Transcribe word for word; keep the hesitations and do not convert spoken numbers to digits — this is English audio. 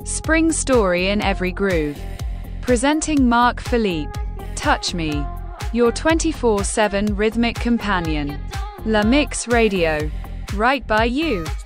Spring story in every groove. Presenting Mark Philippe. Touch Me. Your twenty-four seven rhythmic companion. La Mix Radio. Right by you.